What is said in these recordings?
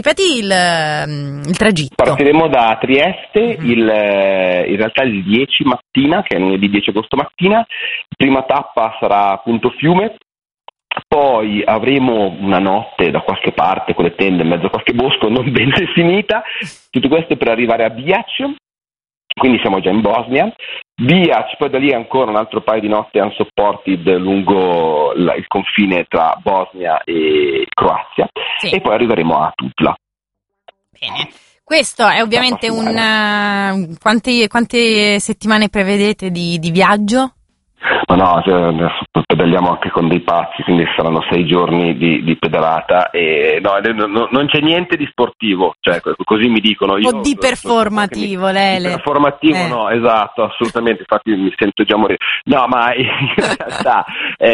ripeti il tragitto. Partiremo da Trieste in realtà il 10 mattina, che è lunedì 10 agosto mattina. Prima tappa sarà appunto Fiume. Poi avremo una notte da qualche parte con le tende in mezzo a qualche bosco non ben definita, tutto questo per arrivare a Biac, quindi siamo già in Bosnia. Biac, poi da lì ancora un altro paio di notti unsupported lungo il confine tra Bosnia e Croazia, sì. E poi arriveremo a Tuzla. Bene. Questo è ovviamente quante settimane prevedete di viaggio? Ma no, adesso pedaliamo anche con dei pazzi, quindi saranno 6 giorni di pedalata e non c'è niente di sportivo, cioè così mi dicono. O di performativo, Lele. Performativo no, esatto, assolutamente, infatti mi sento già morire. No, ma in realtà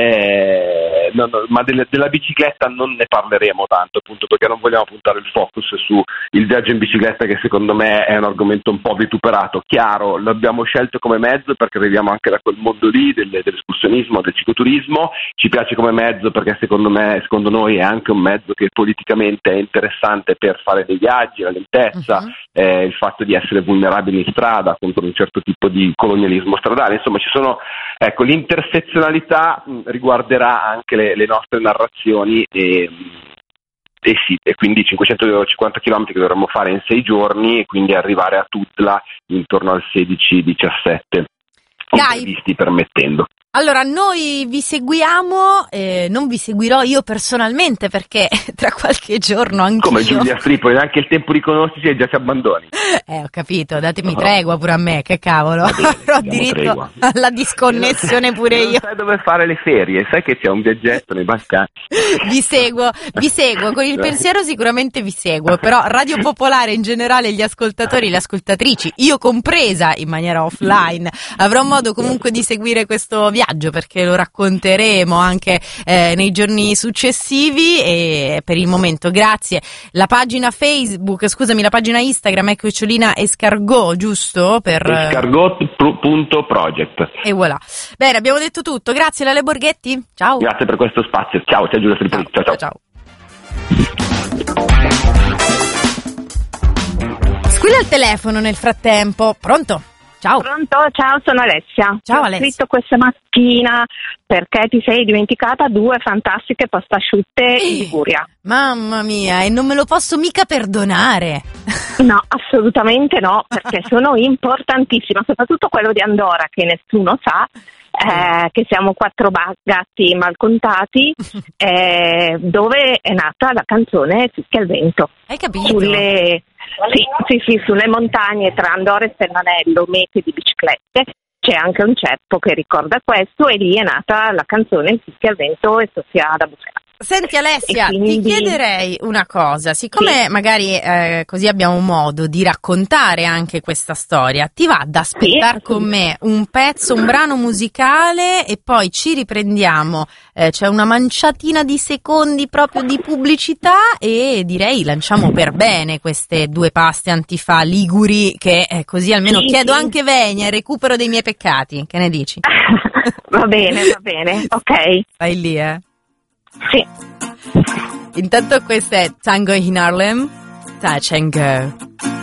ma della bicicletta non ne parleremo tanto, appunto perché non vogliamo puntare il focus su il viaggio in bicicletta, che secondo me è un argomento un po' vituperato. Chiaro, l'abbiamo scelto come mezzo perché arriviamo anche da quel mondo lì dell'escursionismo, del cicloturismo. Ci piace come mezzo perché secondo noi è anche un mezzo che politicamente è interessante per fare dei viaggi, la lentezza, il fatto di essere vulnerabili in strada contro un certo tipo di colonialismo stradale. Insomma, ci sono, l'intersezionalità riguarderà anche le nostre narrazioni e quindi 550 km che dovremmo fare in 6 giorni e quindi arrivare a Tuzla intorno al 16-17. Imprevisti permettendo. Allora, noi vi seguiamo, non vi seguirò io personalmente perché tra qualche giorno anch'io... Come Giulia Stripoli, neanche il tempo di conoscersi e già ci abbandoni. Ho capito, datemi tregua pure a me, che cavolo, avrò diritto alla disconnessione pure io. Non sai dove fare le ferie, sai che c'è un viaggetto nei Balcani. Vi seguo, con il pensiero sicuramente vi seguo, però Radio Popolare in generale, gli ascoltatori, le ascoltatrici, io compresa in maniera offline, avrò modo comunque di seguire questo viaggio perché lo racconteremo anche nei giorni successivi e per il momento grazie. La pagina la pagina Instagram è Cucciolina Escargot, giusto? Escargot.project. E voilà. Bene, abbiamo detto tutto. Grazie Lele Borghetti. Ciao. Grazie per questo spazio. Ciao Giulia Filippi. Ciao. Squilla il telefono nel frattempo. Pronto? Ciao. Pronto? Ciao, sono Alessia. Ciao Alessia. Ho scritto questa mattina perché ti sei dimenticata 2 fantastiche pastasciutte in Liguria. Mamma mia, e non me lo posso mica perdonare. No, assolutamente no, perché sono importantissime, soprattutto quello di Andorra che nessuno sa. Che siamo 4 gatti malcontati, dove è nata la canzone Fischia il vento. Hai capito? Sulle montagne tra Andorra e Sternanello, mete di biciclette, c'è anche un ceppo che ricorda questo e lì è nata la canzone Fischia il vento e Sofia da Buscà. Senti Alessia, ti chiederei una cosa, siccome magari così abbiamo modo di raccontare anche questa storia, ti va ad aspettare con me un brano musicale e poi ci riprendiamo, c'è una manciatina di secondi proprio di pubblicità e direi lanciamo per bene queste 2 paste antifà liguri che così almeno chiedo anche venia e recupero dei miei peccati, che ne dici? Va bene, ok. Stai lì, Sì. Intanto questo è Tango in Harlem, Touch and Go.